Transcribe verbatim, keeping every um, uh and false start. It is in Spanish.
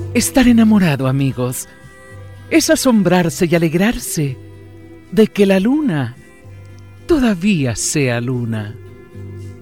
Estar enamorado, amigos, es asombrarse y alegrarse de que la luna todavía sea luna.